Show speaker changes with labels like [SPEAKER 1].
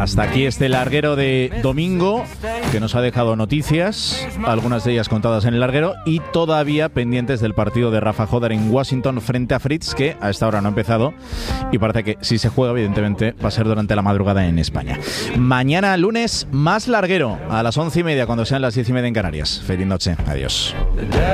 [SPEAKER 1] Hasta aquí este larguero de domingo, que nos ha dejado noticias, algunas de ellas contadas en el larguero, y todavía pendientes del partido de Rafa Jodar en Washington frente a Fritz, que a esta hora no ha empezado, y parece que si se juega, evidentemente, va a ser durante la madrugada en España. Mañana, lunes, más larguero, a las 11:30, cuando sean las 10:30 en Canarias. Feliz noche. Adiós.